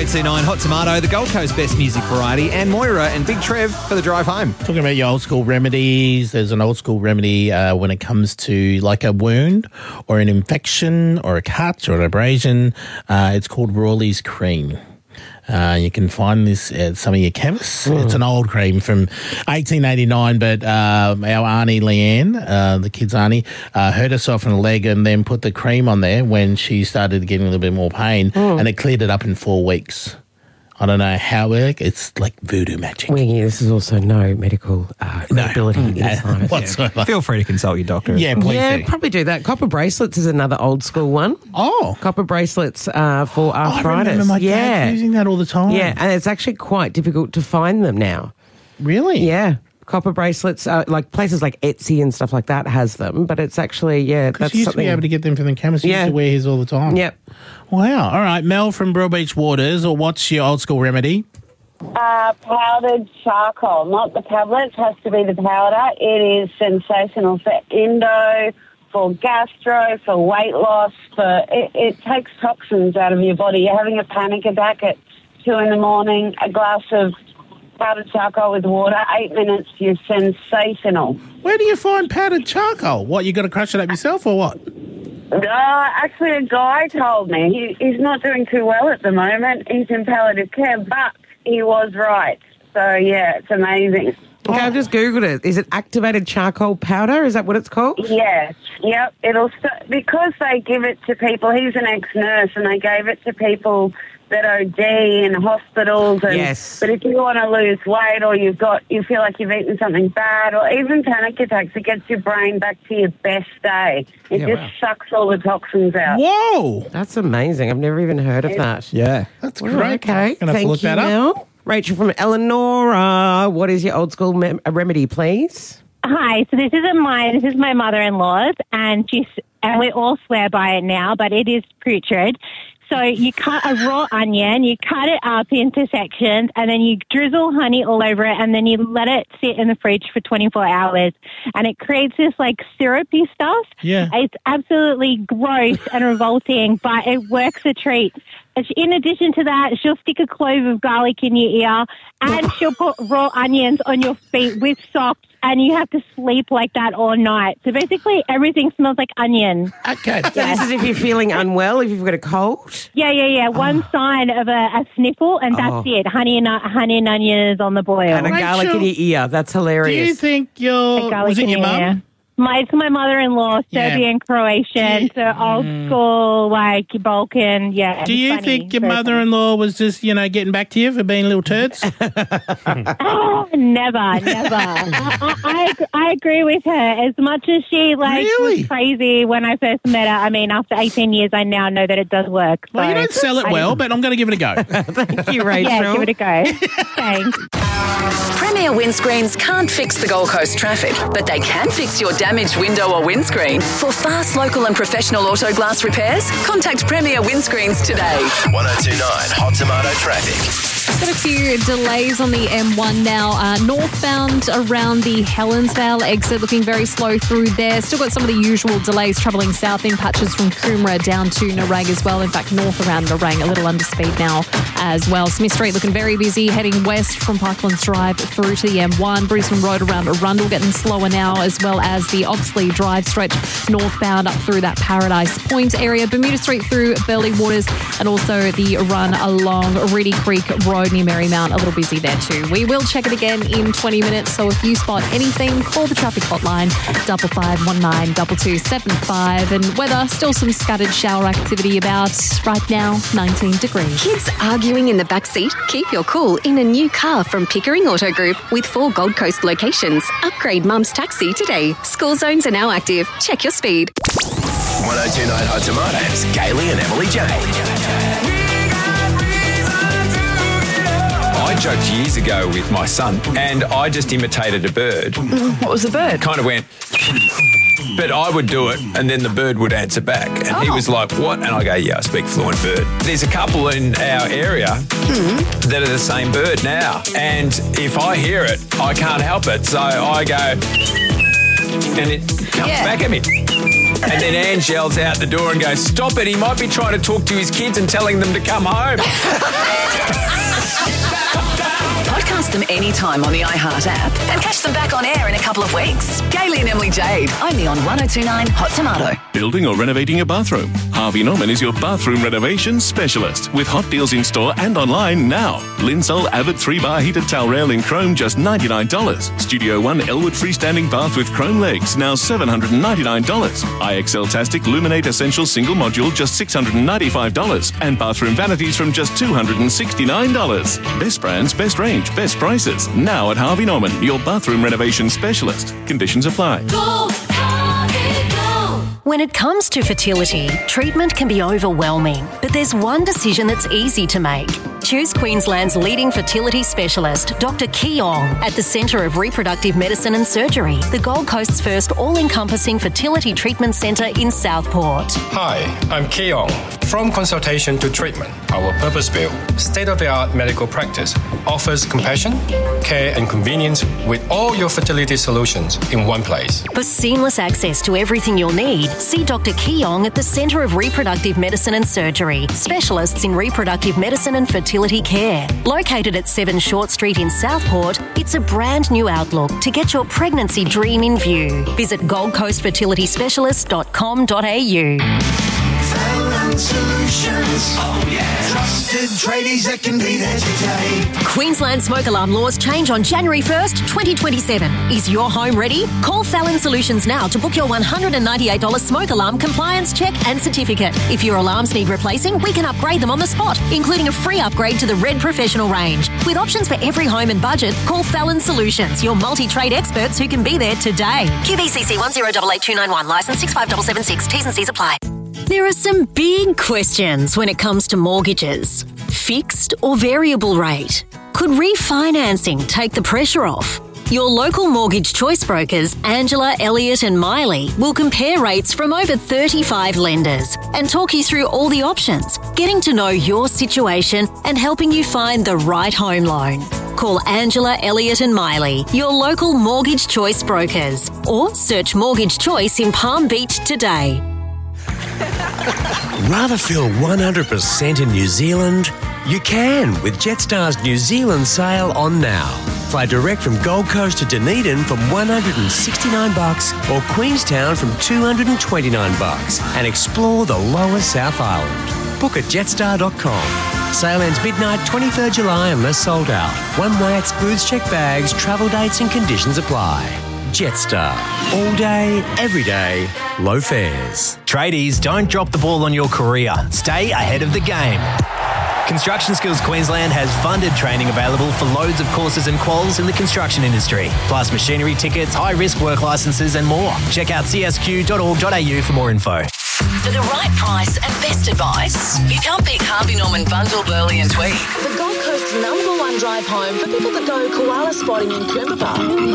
1029 Hot Tomato, the Gold Coast Best Music Variety, and Moira and Big Trev for the drive home. Talking about your old school remedies, there's an old school remedy when it comes to like a wound or an infection or a cut or an abrasion. It's called Rawley's Cream. You can find this at some of your chemists. It's an old cream from 1889, but our Auntie Leanne, the kid's auntie, hurt herself in the leg and then put the cream on there when she started getting a little bit more pain, and it cleared it up in 4 weeks. I don't know how it works. It's like voodoo magic. Wingy, this is also no medical ability inside. Whatsoever. Feel free to consult your doctor. Yeah, please do. Probably do that. Copper bracelets is another old school one. Oh. Copper bracelets for arthritis. I remember my dad using that all the time. Yeah, and it's actually quite difficult to find them now. Really? Yeah. Copper bracelets, like places like Etsy and stuff like that has them, but it's actually, that's Because you used to be able to get them from the chemist. You used to wear his all the time. Yep. Wow. All right, Mel from Broadbeach Waters, or what's your old school remedy? Powdered charcoal, not the tablets, has to be the powder. It is sensational for endo, for gastro, for weight loss. It takes toxins out of your body. You're having a panic attack at 2 a.m, a glass of powdered charcoal with water, 8 minutes, you're sensational. Where do you find powdered charcoal? What, you got to crush it up yourself or what? Actually, a guy told me. He's not doing too well at the moment. He's in palliative care, but he was right. So, yeah, it's amazing. Okay, I've just Googled it. Is it activated charcoal powder? Is that what it's called? Yes. Yep. Because they give it to people. He's an ex-nurse, and they gave it to people that OD in hospitals. Yes. But if you want to lose weight, or you feel like you've eaten something bad, or even panic attacks, it gets your brain back to your best day. It sucks all the toxins out. Whoa! That's amazing. I've never even heard of that. Yeah. That's great. Okay. Gonna have to look that up. Mel. Rachel from Eleanor, what is your old school remedy, please? Hi, so this isn't mine. This is my mother-in-law's, and we all swear by it now, but it is putrid. So you cut a raw onion, you cut it up into sections, and then you drizzle honey all over it, and then you let it sit in the fridge for 24 hours. And it creates this, like, syrupy stuff. Yeah. It's absolutely gross and revolting, but it works a treat. In addition to that, she'll stick a clove of garlic in your ear, and she'll put raw onions on your feet with socks, and you have to sleep like that all night. So basically, everything smells like onion. Okay. So this is if you're feeling unwell, if you've got a cold? Yeah. One sign of a sniffle, and that's it. Honey and onions on the boil. And a garlic in your ear. That's hilarious. Do you think was it your mum? It's my mother-in-law, Serbian, Croatian, so old school, like Balkan, Do you think your mother-in-law was just, getting back to you for being little turds? Oh, never. I agree with her. As much as she was crazy when I first met her, I mean, after 18 years, I now know that it does work. Well, you don't sell it well, but I'm going to give it a go. Thank you, Rachel. Yeah, give it a go. Thanks. Premier Windscreens can't fix the Gold Coast traffic, but they can fix your damaged window or windscreen. For fast, local and professional auto glass repairs, contact Premier Windscreens today. 1029 Hot Tomato Traffic. Got a few delays on the M1 now. Northbound around the Helensvale exit, looking very slow through there. Still got some of the usual delays travelling south in patches from Coomera down to Nerang as well. In fact, north around Nerang, a little under speed now as well. Smith Street looking very busy, heading west from Parklands Drive through to the M1. Brisbane Road around Arundel getting slower now, as well as the Oxley Drive stretch northbound up through that Paradise Point area. Bermuda Street through Burleigh Waters, and also the run along Reedy Creek Road near Marymount, a little busy there too. We will check it again in 20 minutes, so if you spot anything, call the traffic hotline 5519 2275. And weather, still some scattered shower activity about right now, 19 degrees. Kids arguing in the back seat? Keep your cool in a new car from Pickering Auto Group with 4 Gold Coast locations. Upgrade Mum's taxi today. School zones are now active. Check your speed. 1029 Hot Tomatoes, Kaylee and Emily Jane. I joked years ago with my son, and I just imitated a bird. What was the bird? Kind of went, but I would do it, and then the bird would answer back. And he was like, what? And I go, yeah, I speak fluent bird. There's a couple in our area that are the same bird now. And if I hear it, I can't help it. So I go, and it comes back at me. And then Ange yells out the door and goes, "Stop it, he might be trying to talk to his kids and telling them to come home." Podcast them anytime on the iHeart app and catch them back on air in a couple of weeks. Gaily and Emily Jade, only on 102.9 Hot Tomato. Building or renovating a bathroom? Harvey Norman is your bathroom renovation specialist with hot deals in store and online now. Linsol Avid 3-bar heated towel rail in chrome, just $99. Studio One Elwood freestanding bath with chrome legs, now $799. IXL Tastic Luminate Essential single module, just $695. And bathroom vanities from just $269. Best brands, best range, best prices. Now at Harvey Norman, your bathroom renovation specialist. Conditions apply. When it comes to fertility, treatment can be overwhelming, but there's one decision that's easy to make. Choose Queensland's leading fertility specialist, Dr. Keong, at the Centre of Reproductive Medicine and Surgery, the Gold Coast's first all-encompassing fertility treatment centre in Southport. Hi, I'm Keong. From consultation to treatment, our purpose-built, state-of-the-art medical practice offers compassion, care and convenience with all your fertility solutions in one place. For seamless access to everything you'll need, see Dr. Keong at the Centre of Reproductive Medicine and Surgery, specialists in reproductive medicine and fertility care. Located at 7 Short Street in Southport, it's a brand new outlook to get your pregnancy dream in view. Visit goldcoastfertilityspecialist.com.au. Solutions. Oh, yeah. Trusted tradies that can be there today. Queensland smoke alarm laws change on January 1st, 2027. Is your home ready? Call Fallon Solutions now to book your $198 smoke alarm compliance check and certificate. If your alarms need replacing, we can upgrade them on the spot, including a free upgrade to the Red Professional range. With options for every home and budget, call Fallon Solutions, your multi-trade experts who can be there today. QBCC 1088291, licence 65776. T's and C's apply. There are some big questions when it comes to mortgages. Fixed or variable rate? Could refinancing take the pressure off? Your local mortgage choice brokers, Angela, Elliott and Miley, will compare rates from over 35 lenders and talk you through all the options, getting to know your situation and helping you find the right home loan. Call Angela, Elliott and Miley, your local mortgage choice brokers, or search Mortgage Choice in Palm Beach today. Rather feel 100% in New Zealand? You can with Jetstar's New Zealand sale on now. Fly direct from Gold Coast to Dunedin from $169 or Queenstown from $229 and explore the lower South Island. Book at jetstar.com. Sale ends midnight 23rd July unless sold out. One way at booths, check bags, travel dates and conditions apply. Jetstar. All day, every day, low fares. Tradies, don't drop the ball on your career. Stay ahead of the game. Construction Skills Queensland has funded training available for loads of courses and quals in the construction industry, plus machinery tickets, high-risk work licences and more. Check out csq.org.au for more info. For the right price and best advice, you can't beat Harvey Norman Bundle, Burleigh and Tweed. The Gold Coast's #1 drive home for people that go koala spotting in Cooperpah.